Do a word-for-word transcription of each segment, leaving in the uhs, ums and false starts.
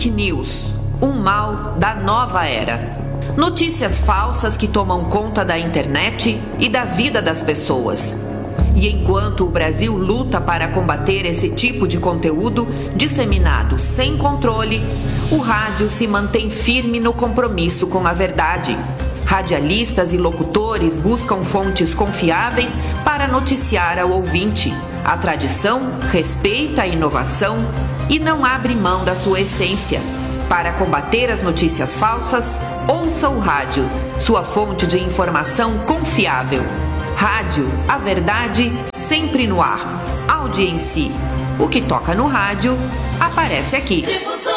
Fake news, um mal da nova era. Notícias falsas que tomam conta da internet e da vida das pessoas. E enquanto o Brasil luta para combater esse tipo de conteúdo disseminado sem controle, o rádio se mantém firme no compromisso com a verdade. Radialistas e locutores buscam fontes confiáveis para noticiar ao ouvinte. A tradição respeita a inovação e não abre mão da sua essência. Para combater as notícias falsas, ouça o rádio, sua fonte de informação confiável. Rádio, a verdade sempre no ar. Audiência. O que toca no rádio, aparece aqui. Difusora!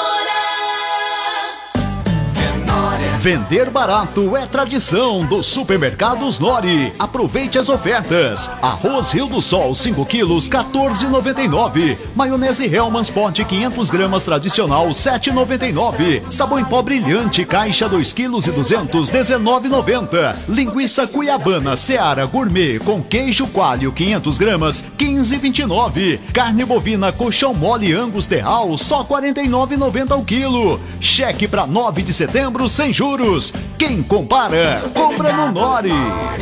Vender barato é tradição dos supermercados Nori. Aproveite as ofertas. Arroz Rio do Sol cinco quilos, quatorze reais e noventa e nove centavos. Maionese Hellmann's Pot quinhentas gramas tradicional, sete reais e noventa e nove centavos. Sabão em pó brilhante caixa dois quilos e duzentos, dezenove reais e noventa centavos. Linguiça Cuiabana Seara Gourmet com queijo coalho quinhentas gramas, quinze reais e vinte e nove centavos. Carne bovina colchão mole Angus Terral, só quarenta e nove reais e noventa centavos ao quilo. Cheque para nove de setembro sem juros. Quem compara, compra no Nori.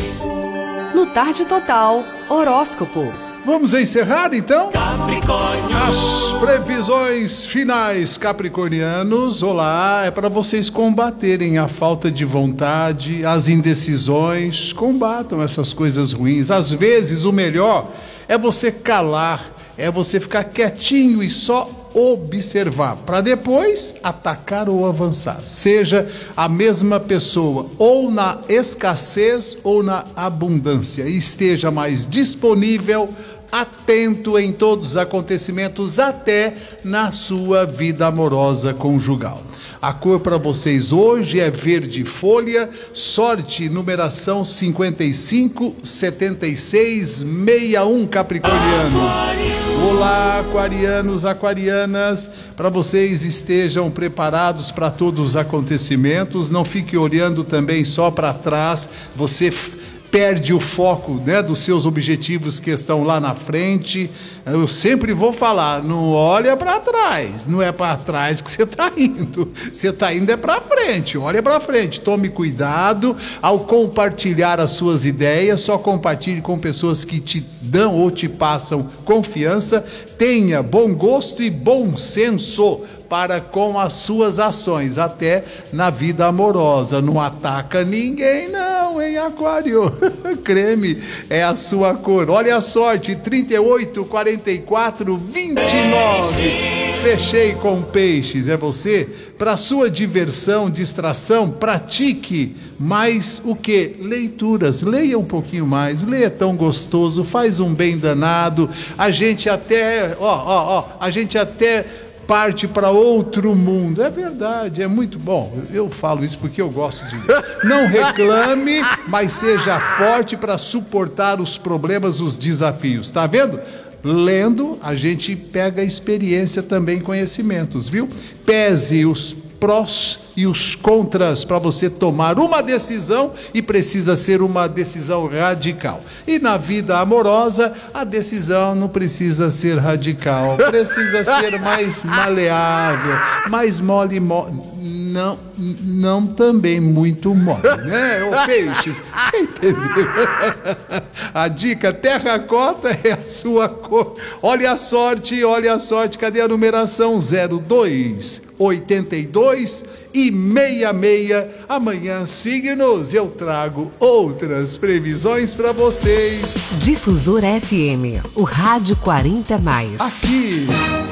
No Tarde Total, horóscopo. Vamos encerrar então? Capricórnio. As previsões finais, capricornianos. Olá, é para vocês combaterem a falta de vontade, as indecisões. Combatam essas coisas ruins. Às vezes o melhor é você calar, é você ficar quietinho e só observar, para depois atacar ou avançar. Seja a mesma pessoa, ou na escassez ou na abundância, e esteja mais disponível, atento em todos os acontecimentos, até na sua vida amorosa conjugal. A cor para vocês hoje é verde folha, sorte, numeração cinquenta e cinco, setenta e seis, sessenta e um, capricornianos. Olá, aquarianos, aquarianas, para vocês estejam preparados para todos os acontecimentos, não fique olhando também só para trás, você perde o foco, né, dos seus objetivos que estão lá na frente. Eu sempre vou falar, não olha para trás, não é para trás que você está indo, você está indo é para frente, olha para frente, tome cuidado ao compartilhar as suas ideias, só compartilhe com pessoas que te dão ou te passam confiança, tenha bom gosto e bom senso para com as suas ações, até na vida amorosa, não ataca ninguém não, hein, aquário, creme é a sua cor, olha a sorte, trinta e oito, quarenta e quatro, vinte e nove, fechei com peixes, é você, para sua diversão, distração, pratique mais o que? Leituras, leia um pouquinho mais, leia tão gostoso, faz um bem danado, a gente até, ó, ó, ó, a gente até parte para outro mundo, é verdade, é muito bom, eu falo isso porque eu gosto de ler. Não reclame, mas seja forte para suportar os problemas, os desafios, tá vendo? Lendo, a gente pega experiência também, conhecimentos, viu? Pese os prós e os contras para você tomar uma decisão, e precisa ser uma decisão radical. E na vida amorosa, a decisão não precisa ser radical, precisa ser mais maleável, mais mole, mole. Não, não também muito mole, né? Ô peixes, você entendeu? A dica terracota é a sua cor. Olha a sorte, olha a sorte. Cadê a numeração? zero dois, oitenta e dois e sessenta e seis. Amanhã, signos, eu trago outras previsões para vocês. Difusora F M, o rádio quarenta mais. Aqui.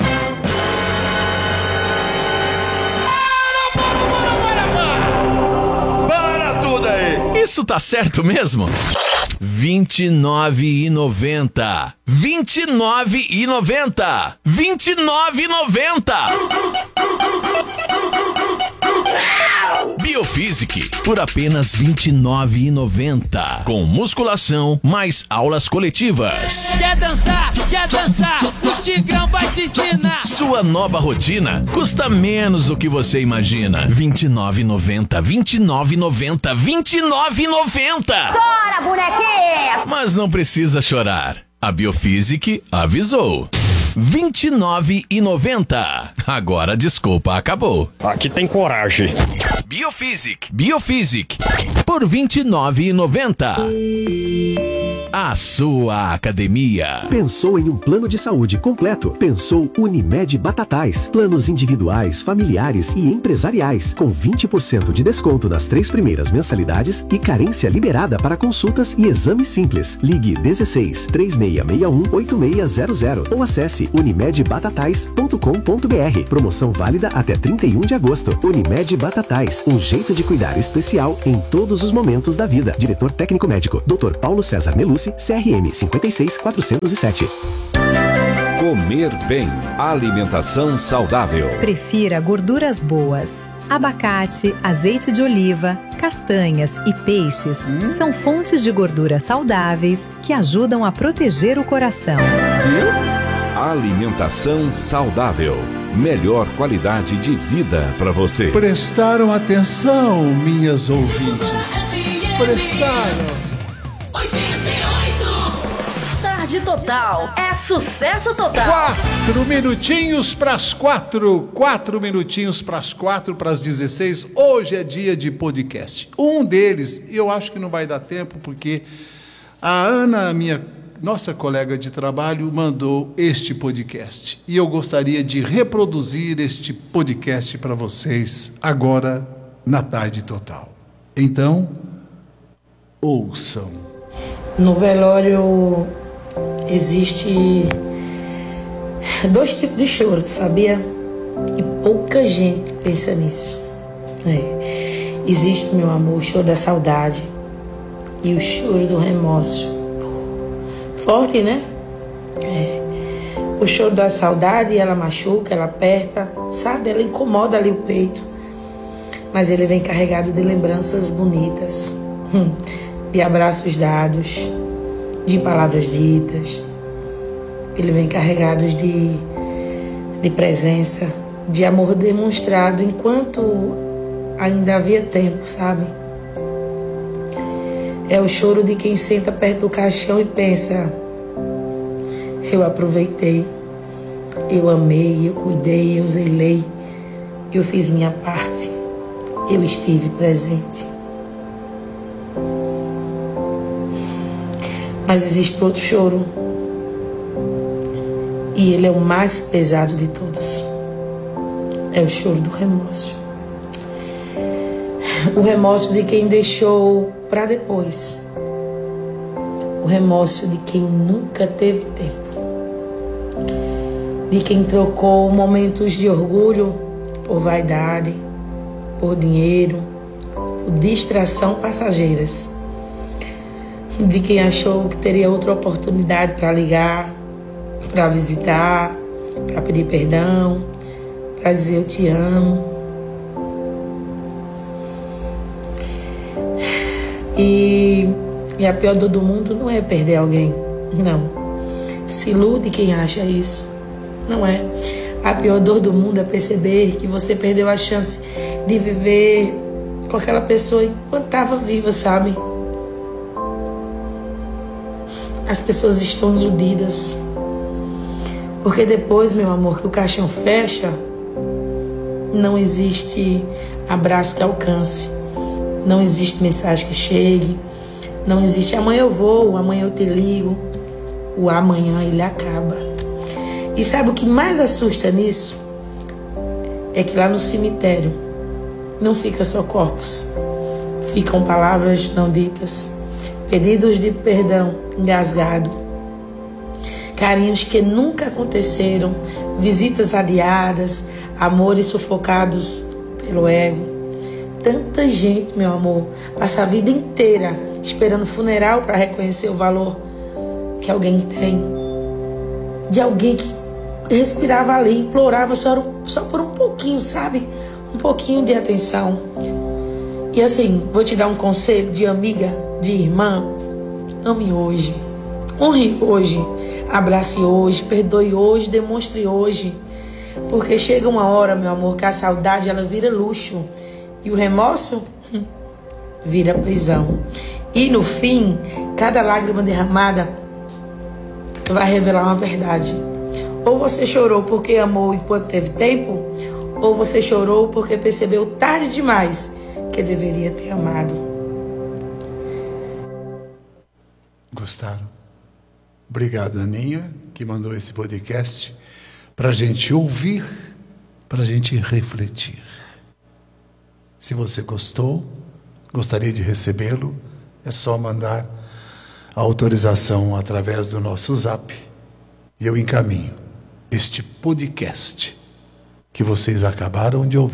Isso tá certo mesmo? vinte e nove e noventa. vinte e nove e noventa. vinte e nove e noventa. Biofísica por apenas vinte e nove e noventa. Com musculação mais aulas coletivas. Quer dançar? Quer dançar? O Tigrão vai te ensinar. Sua nova rotina custa menos do que você imagina. vinte e nove e noventa. vinte e nove e noventa. vinte e nove e noventa. Chora, bonequinha! Mas não precisa chorar. A Biofísica avisou. vinte e nove e noventa. Agora a desculpa acabou. Aqui tem coragem. Biophysic, Biophysic, por vinte e nove e noventa. A sua academia. Pensou em um plano de saúde completo? Pensou Unimed Batatais. Planos individuais, familiares e empresariais, com vinte por cento de desconto nas três primeiras mensalidades e carência liberada para consultas e exames simples. Ligue dezesseis, três seis seis um, oito seis zero zero ou acesse unimed batatais ponto com ponto b r. Promoção válida até trinta e um de agosto. Unimed Batatais, um jeito de cuidar especial em todos os momentos da vida. Diretor técnico médico, doutor Paulo César Melucci, C R M cinco seis quatrocentos e sete. Comer bem. Alimentação saudável. Prefira gorduras boas. Abacate, azeite de oliva, castanhas e peixes hum? são fontes de gorduras saudáveis que ajudam a proteger o coração. Viu? Alimentação saudável. Melhor qualidade de vida para você. Prestaram atenção, minhas ouvintes? Prestaram. Tarde Total é sucesso total. Quatro minutinhos para as quatro. Quatro minutinhos para as quatro, para as dezesseis. Hoje é dia de podcast. Um deles, eu acho que não vai dar tempo, porque a Ana, minha, nossa colega de trabalho, mandou este podcast. E eu gostaria de reproduzir este podcast para vocês agora na Tarde Total. Então, ouçam. No velório existe dois tipos de choro, tu sabia? E pouca gente pensa nisso. É. Existe, meu amor, o choro da saudade e o choro do remorso. Forte, né? É. O choro da saudade, ela machuca, ela aperta, sabe? Ela incomoda ali o peito. Mas ele vem carregado de lembranças bonitas, de abraços dados, de palavras ditas. Ele vem carregado de, de presença, de amor demonstrado enquanto ainda havia tempo, sabe? É o choro de quem senta perto do caixão e pensa: eu aproveitei, eu amei, eu cuidei, eu zelei, eu fiz minha parte, eu estive presente. Mas existe outro choro, e ele é o mais pesado de todos. É o choro do remorso. O remorso de quem deixou para depois. O remorso de quem nunca teve tempo. De quem trocou momentos de orgulho por vaidade, por dinheiro, por distração passageiras. De quem achou que teria outra oportunidade para ligar, para visitar, para pedir perdão, para dizer eu te amo. E, e a pior dor do mundo não é perder alguém, não. Se ilude quem acha isso, não é. A pior dor do mundo é perceber que você perdeu a chance de viver com aquela pessoa enquanto estava viva, sabe? As pessoas estão iludidas. Porque depois, meu amor, que o caixão fecha, não existe abraço que alcance. Não existe mensagem que chegue. Não existe amanhã eu vou, amanhã eu te ligo. O amanhã ele acaba. E sabe o que mais assusta nisso? É que lá no cemitério não fica só corpos. Ficam palavras não ditas, pedidos de perdão engasgado, carinhos que nunca aconteceram, visitas adiadas, amores sufocados pelo ego. Tanta gente, meu amor, passa a vida inteira esperando funeral para reconhecer o valor que alguém tem, de alguém que respirava ali, implorava só, só por um pouquinho, sabe? Um pouquinho de atenção. E assim, vou te dar um conselho de amiga, de irmã: ame hoje, honre hoje, abrace hoje, perdoe hoje, demonstre hoje. Porque chega uma hora, meu amor, que a saudade ela vira luxo e o remorso vira prisão. E no fim, cada lágrima derramada vai revelar uma verdade. Ou você chorou porque amou enquanto teve tempo, ou você chorou porque percebeu tarde demais que deveria ter amado. Gostaram? Obrigado, Aninha, que mandou esse podcast para a gente ouvir, para a gente refletir. Se você gostou, gostaria de recebê-lo, é só mandar a autorização através do nosso zap e eu encaminho este podcast que vocês acabaram de ouvir.